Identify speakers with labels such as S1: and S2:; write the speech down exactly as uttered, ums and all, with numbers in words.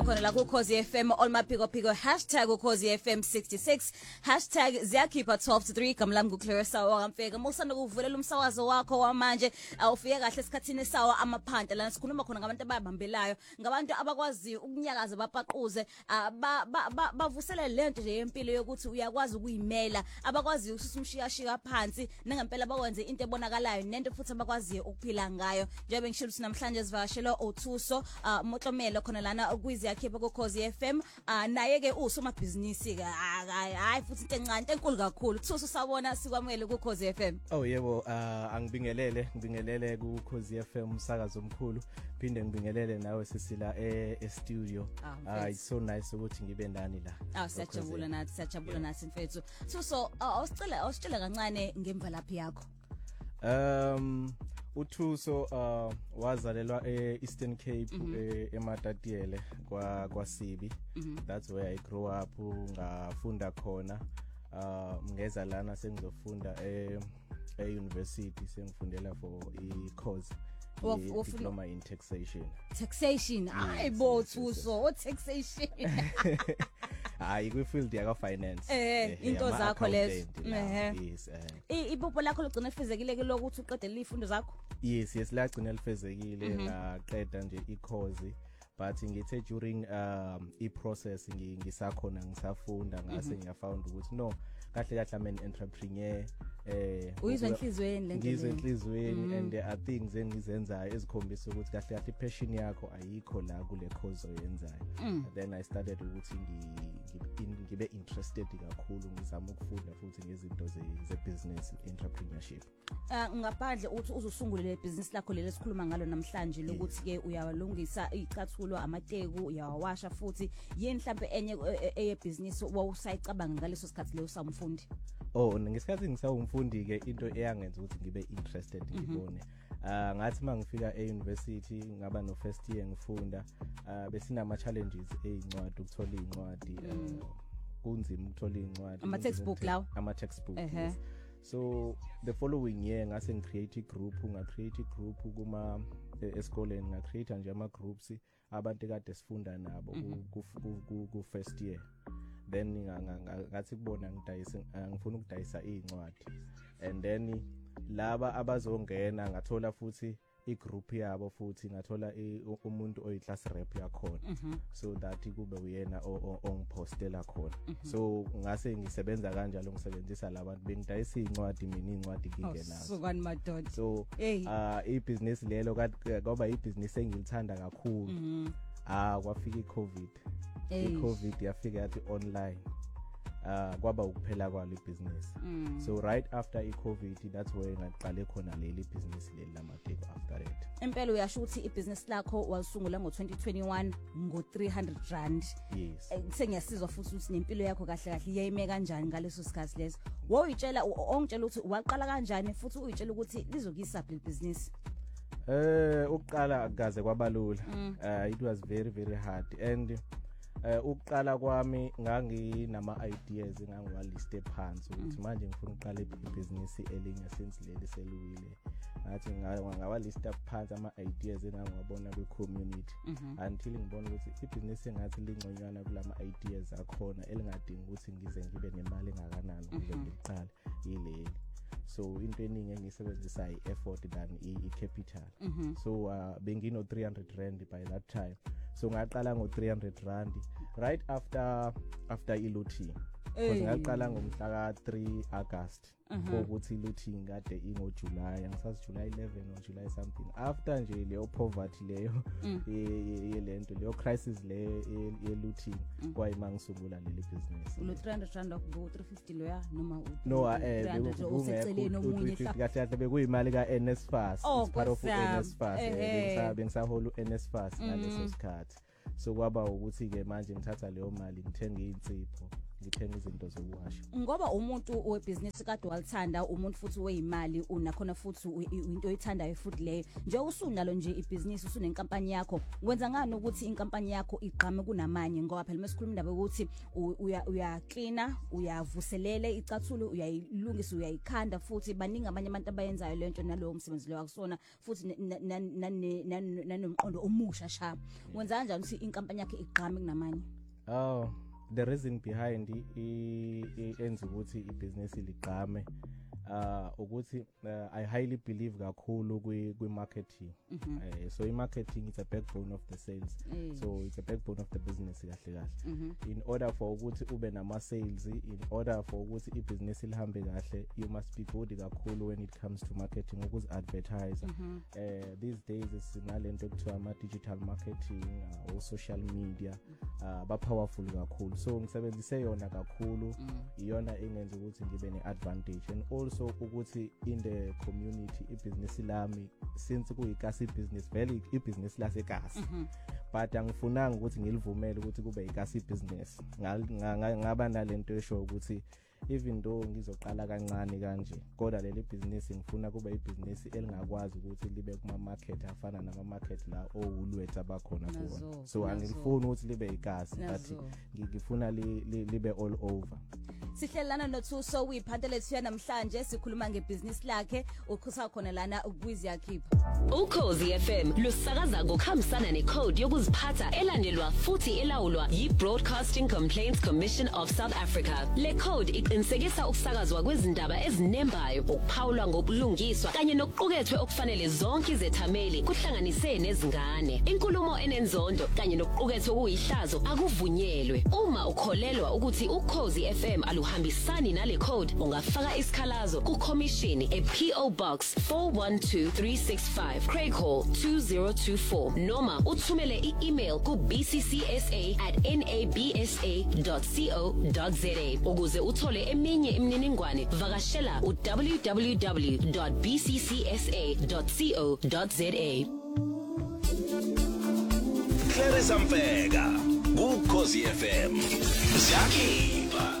S1: khona la ku Khosi F M all maphiko phiko hashtag Khosi F M sixty-six hashtag ziyakhipha twelve to three kamlam ku Clarissa wakamfeka musanda kuvulela umsakazo wakho wamanje awufike kahle esikhathini sawa amaphanta lana sikhuluma khona ngabantu ababambelayo ngabantu abakwazi ukunyakaza bapaquze bavusele lento nje yempilo yokuthi uyakwazi ukuyimela abakwazi ukususa umshiyashika phansi nangempela bakwenze into ebonakalayo nento futhi abakwazi ukuphila ngayo njengoba ngishilo ukuthi namhlanje sivakashela uThuso Motlomelo khona lana ukwizi yakhipha ku Khosi F M naye ke usomabhizinisi ke hayi futhi into encane into enkulu kakhulu Thuso sabona sikwamukele ku Khosi F M.
S2: Oh yebo angibingelele ngibingelele ku Khosi F M umsakazo omkhulu phinde ngibingelele nawe sisila e studio. Ah it's so nice ukuthi ngibe nani la.
S1: Ah siyajabula nathi siyajabula nathi mfethu. Thuso awusicela awusicela kancane ngemvelaphi yakho.
S2: Um uThuso uh wazalelwa eEastern Cape eMatatiyele kwa kwaSibi. That's where I grew up ngafunda khona. Uh ngeza lana sengizofunda e euniversity sengifundela for i-course diploma in taxation.
S1: Taxation hayibo Thuso o taxation.
S2: Hayi kwi field yaka finance.
S1: Eh into zakho lezo.
S2: Yes eh.
S1: Iphupho lakho ligcina lifezekile ke lokuthi uqedele izifundo zakho?
S2: Yes yes lagcina lifezekile ngaqeda nje i-course but ngithe during um i-process ngisakhona ngisafunda ngase ngiyafound ukuthi no kahle kahle I'm an entrepreneur eh
S1: uyizwe enhlizweni lento
S2: ngizwe enhlizweni and there are things engizenzayo ezikhombisa ukuthi kahle kahle passion yakho ayikho la kule cause oyenzayo. Then I started ukuthi ngibe interested kakhulu ngizama ukufunda futhi ngezinto ze business entrepreneurship.
S1: Ngaphandle uthi uzosungula le business lakho leli sikhuluma ngalo namhlanje lokuthi ke uyawalungisa icathulo amateku uyawasha futhi yini mhlambe enye eye business wawusayicabanga ngaleso sikhathi leyo samfundi?
S2: Oh ngesikhathi ngisawumfundi ke into eyangenza ukuthi ngibe interested ngibone ah ngathi mangifika e-university ngaba no first year ngifunda bese ama challenges eincwadi ukuthola incwadi kunzima ukuthola incwadi
S1: ama textbook lawo
S2: ama textbook yes. So the following year ngase ngicreate a group nga create a group kuma esikoleni nga create nje ama groups abantu kade sifunda nabo ku first year then ngathi kubona ngidayisa ngifuna ukudayisa incwadi and then laba abazongena ngathola futhi igroup yabo futhi ngathola umuntu oyiclass rep yakhona so that kube uyena ongipostela khona so ngase ngisebenza kanjalo ngisebenzisa labantu bengidayisa incwadi mina incwadi kingenazo
S1: so kwani madoda
S2: so ah ibusiness lelo ngoba ibusiness engilithanda kakhulu ah kwafika iCovid iCovid yafika yathi online uh kwaba ukuphela kwalo ibusiness so right after iCovid that's where ngaqale khona leli business leli lamaphiko after it.
S1: Impela uyasho ukuthi ibusiness lakho walisungula ngo twenty twenty-one ngo three hundred rand.
S2: Yes.
S1: Sengiyasizwa futhi ukuthi nempilo yakho kahle kahle iyayime kanjani ngaleso sikhathi leso. Woyitshela ongitshela ukuthi waqala kanjani futhi uyitshela ukuthi lizokisa business.
S2: Eh uqala akaze kwabalula. Uh it was very very hard and eh ukuqala kwami nganginama ideas engangiwaliste phansi ukuthi manje ngifuna uqala ibusiness elinye since leli seluwile ngathi ngawalista phansi ama ideas engangiwabona kwi community until ngibona ukuthi ibusiness engathi lingconywana kulama ideas akhona elingadingi ukuthi ngize ngibe nemali engakanani ukuze ngiqale yileli. So into eningi engisebenzisa i-effort than i-capital. So uh, bengino three hundred rand by that time. So ngaqala ngo three hundred rand right after after iluthi. Because ngaqala ngomhla ka three August ukuthi iluthi ngade ingo July ngisazi July eleven or July something after nje leyo poverty leyo yelento leyo crisis le yeluthi kwayima ngisungula leli business.
S1: Ulo three hundred rand ku three fifty loya noma
S2: no eh useceleni omunye kahle kahle bekuyimali ka N S F A S it's part of N S F A S bengisabe ngisahola N S F A S ngaleso sikhathi so kwaba ukuthi ke manje ngithatha leyo mali ngithenga izinsipho ngithenga izinto zokuwasha.
S1: Ngoba umuntu webusiness kade walithanda umuntu futhi weyimali unakhona futhi into oyithandayo futhi leyo nje usunalo nje ibusiness usunenkampani yakho wenza ngani ukuthi inkampani yakho igqame kunamanye ngoba phela mesikhuluma indaba ukuthi uya uya cleaner uyavuselele icathulo uyayilungisa uyayikhanda futhi baningi abanye abantu abayenzayo lento nalowo umsebenzi lo akusona futhi nanomqondo omusha sha wenza kanjani ukuthi inkampani yakhe igqame kunamanye?
S2: Oh, the reason behind enza ukuthi ibusiness ligqame uh ukuthi uh, I highly believe kakhulu kwi kwi marketing. Mm-hmm. uh, so i marketing is a backbone of the sales. Mm. So it's a backbone of the business kahle kahle. Mm-hmm. In order for ukuthi ube nama sales, in order for ukuthi ibusiness lihambe kahle, you must be good kakhulu when it comes to marketing ukuze advertise. Mm-hmm. uh, these days sinalento ekuthiwa ama digital marketing uh, or social media uh, ba powerful kakhulu, so ngisebenzise yona kakhulu. Mm. Iyona engenza ukuthi ngibe ne advantage, and also ukuthi in the community ibusiness lami since kuyikasi business vele ibusiness lasekasi. Mm-hmm. But angifunanga ukuthi ngilivumele ukuthi kube ikasi business ngaba nalento esho ukuthi even though ngizoqala kancane kanje kodwa leli business ngifuna kube ibusiness elingakwazi ukuthi libe kuma market afana nama market la owulwethu abakhona kuona, so angifuni ukuthi libe ikasi but ngifuna libe all over.
S1: Sihlelana noThuso uyiphathe lethu namhlanje sikhuluma ngebusiness lakhe ukhusa khona lana ukwizi yakhipha.
S3: Ukhozi F M lusakaza ngokuhambisana necode yokuziphatha elandelwa futhi elawulwa yi-Broadcasting Complaints Commission of South Africa. Le code iqinisekisa ukusakazwa kwezindaba ezinembayo, ukuphawulwa ngobulungiswa kanye nokuqukethwe okufanele zonke izethameli kuhlanganise nezingane. Inkulumo enenzondo kanye nokuqukethwe kuyihlazo akuvunyelwe. Uma ukholelwa ukuthi Ukhozi F M aluhambisani nale code ungafaka isikhalazo ku commission e P O Box four one two three six five Craig Hall two zero two four noma uthumele i-email ku b c c s a at n a b s a dot co dot z a. Ukuze uthole eminye imininingwane vakashela u w w w dot b c c s a dot co dot z a.
S4: Clarissa Mfeka, Ukhozi F M. Zaki